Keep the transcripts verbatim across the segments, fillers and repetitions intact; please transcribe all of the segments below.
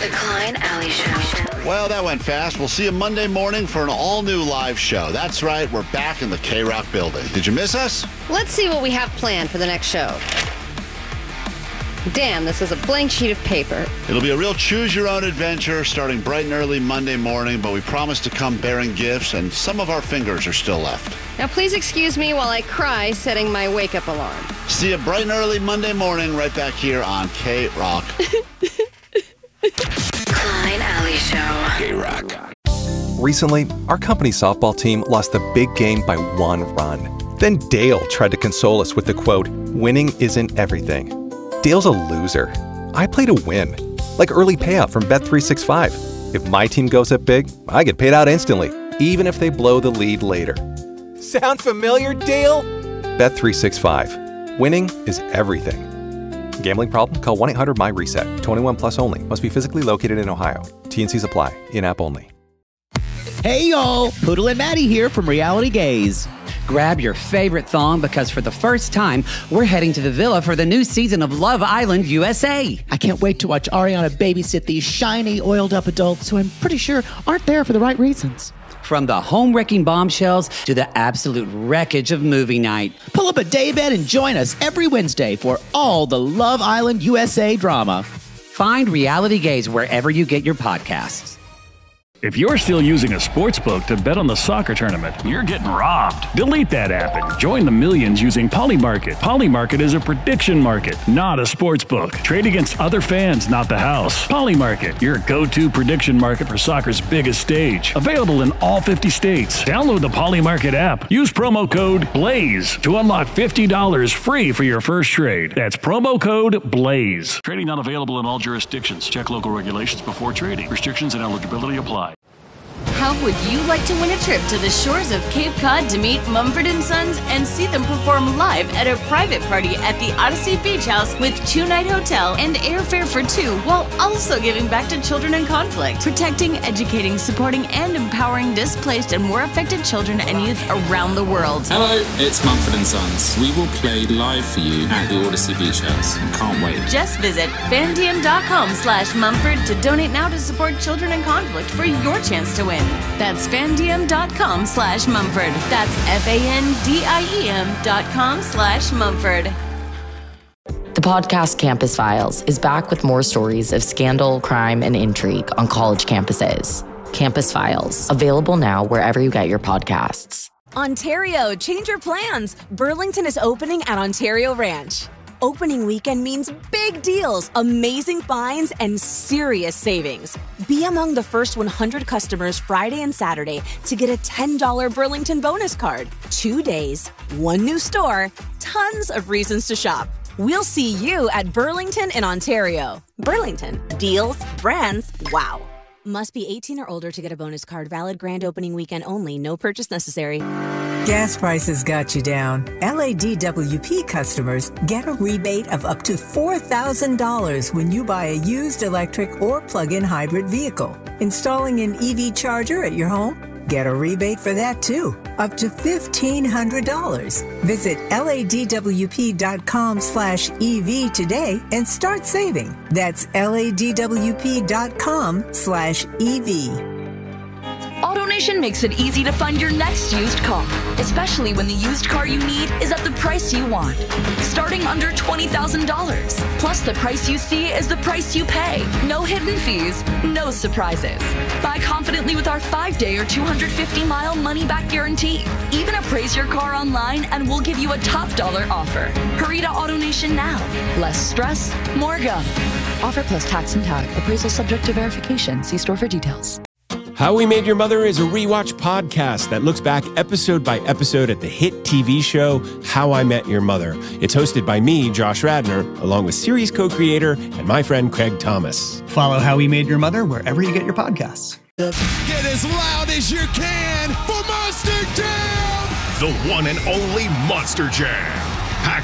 The Klein Alley Show. Well, that went fast. We'll see you Monday morning for an all-new live show. That's right, we're back in the K-Rock building. Did you miss us? Let's see what we have planned for the next show. Damn, this is a blank sheet of paper. It'll be a real choose-your-own adventure starting bright and early Monday morning, but we promise to come bearing gifts, and some of our fingers are still left. Now, please excuse me while I cry setting my wake-up alarm. See you bright and early Monday morning right back here on K-Rock. Klein Alley Show. K-Rock. Recently, our company softball team lost the big game by one run. Then Dale tried to console us with the quote, "Winning isn't everything." Dale's a loser. I play to win. Like early payout from Bet three sixty-five. If my team goes up big, I get paid out instantly, even if they blow the lead later. Sound familiar, Dale? Bet three sixty-five. Winning is everything. Gambling problem? Call one eight hundred M Y reset. twenty-one plus only. Must be physically located in Ohio. T N Cs apply. In-app only. Hey y'all, Poodle and Maddie here from Reality Gaze. Grab your favorite thong because for the first time, we're heading to the villa for the new season of Love Island U S A. I can't wait to watch Ariana babysit these shiny, oiled-up adults who I'm pretty sure aren't there for the right reasons. From the home-wrecking bombshells to the absolute wreckage of movie night. Pull up a daybed and join us every Wednesday for all the Love Island U S A drama. Find Reality Gaze wherever you get your podcasts. If you're still using a sportsbook to bet on the soccer tournament, you're getting robbed. Delete that app and join the millions using Polymarket. Polymarket is a prediction market, not a sportsbook. Trade against other fans, not the house. Polymarket, your go-to prediction market for soccer's biggest stage. Available in all fifty states. Download the Polymarket app. Use promo code BLAZE to unlock fifty dollars free for your first trade. That's promo code BLAZE. Trading not available in all jurisdictions. Check local regulations before trading. Restrictions and eligibility apply. How would you like to win a trip to the shores of Cape Cod to meet Mumford and Sons and see them perform live at a private party at the Odyssey Beach House with two-night hotel and airfare for two, while also giving back to children in conflict, protecting, educating, supporting, and empowering displaced and war affected children and youth around the world? Hello, it's Mumford and Sons. We will play live for you at the Odyssey Beach House. Can't wait. Just visit fandiem.com slash Mumford to donate now to support children in conflict for your chance to win. That's fandiem.com slash Mumford. That's F-A-N-D-I-E-M dot com slash Mumford. The podcast Campus Files is back with more stories of scandal, crime, and intrigue on college campuses. Campus Files, available now wherever you get your podcasts. Ontario, change your plans. Burlington is opening at Ontario Ranch. Opening weekend means big deals, amazing finds, and serious savings. Be among the first one hundred customers Friday and Saturday to get a ten dollars Burlington bonus card. Two days, one new store, tons of reasons to shop. We'll see you at Burlington in Ontario. Burlington, deals, brands, wow. Must be eighteen or older to get a bonus card. Valid grand opening weekend only. No purchase necessary. Gas prices got you down. L A D W P customers get a rebate of up to four thousand dollars when you buy a used electric or plug-in hybrid vehicle. Installing an E V charger at your home? Get a rebate for that too, up to fifteen hundred dollars. Visit ladwp.com slash EV today and start saving. That's ladwp.com slash EV. AutoNation makes it easy to find your next used car, especially when the used car you need is at the price you want. Starting under twenty thousand dollars. Plus, the price you see is the price you pay. No hidden fees, no surprises. Buy confidently with our five-day or two hundred fifty mile money-back guarantee. Even appraise your car online and we'll give you a top dollar offer. Hurry to AutoNation now. Less stress, more go. Offer plus tax and tag. Appraisal subject to verification. See store for details. How We Made Your Mother is a rewatch podcast that looks back episode by episode at the hit T V show How I Met Your Mother. It's hosted by me, Josh Radnor, along with series co-creator and my friend Craig Thomas. Follow How We Made Your Mother wherever you get your podcasts. Get as loud as you can for Monster Jam! The one and only Monster Jam. Packed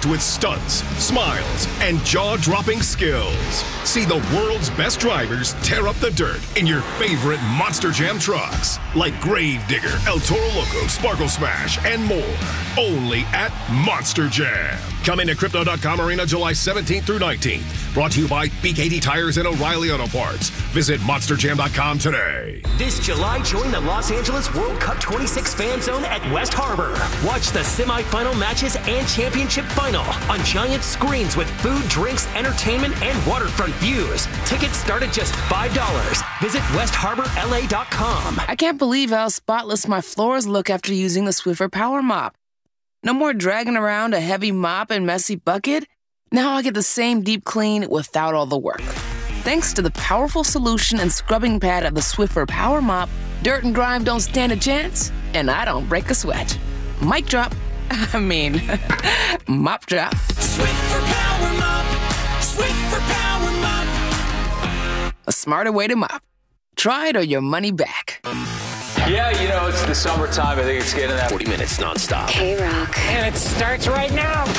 packed with stunts, smiles, and jaw-dropping skills. See the world's best drivers tear up the dirt in your favorite Monster Jam trucks, like Gravedigger, El Toro Loco, Sparkle Smash, and more. Only at Monster Jam. Coming to Crypto dot com Arena July seventeenth through nineteenth. Brought to you by B K D Tires and O'Reilly Auto Parts. Visit Monster Jam dot com today. This July, join the Los Angeles World Cup twenty-six fan zone at West Harbor. Watch the semifinal matches and championship final on giant screens with food, drinks, entertainment, and waterfront views. Tickets start at just five dollars. Visit West Harbor L A dot com. I can't believe how spotless my floors look after using the Swiffer Power Mop. No more dragging around a heavy mop and messy bucket. Now I get the same deep clean without all the work. Thanks to the powerful solution and scrubbing pad of the Swiffer Power Mop, dirt and grime don't stand a chance, and I don't break a sweat. Mic drop. I mean, mop drop. Swiffer Power Mop. Swiffer Power Mop. A smarter way to mop. Try it or your money back. Yeah, you know, it's the summertime. I think it's getting that forty minutes nonstop. K-Rock. And it starts right now.